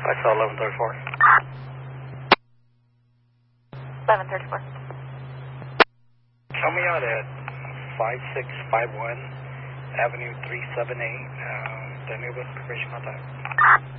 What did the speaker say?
I saw 1134. 1134. Show me out at 5651 Avenue 378, Danuba, Christian contact.